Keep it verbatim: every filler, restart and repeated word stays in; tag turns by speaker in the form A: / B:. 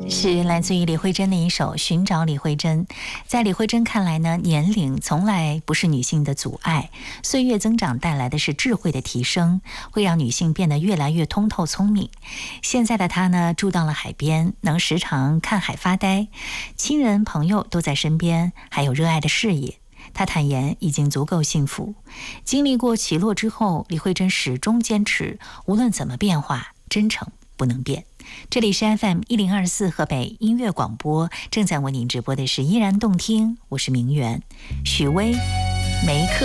A: 是来自于李慧珍的一首《寻找李慧珍》。在李慧珍看来呢，年龄从来不是女性的阻碍，岁月增长带来的是智慧的提升，会让女性变得越来越通透聪明。现在的她呢，住到了海边，能时常看海发呆，亲人朋友都在身边，还有热爱的事业。她坦言已经足够幸福。经历过起落之后，李慧珍始终坚持，无论怎么变化，真诚不能变。这里是 F M 一零二四河北音乐广播，正在为您直播的是依然动听，我是明媛。许巍，每一刻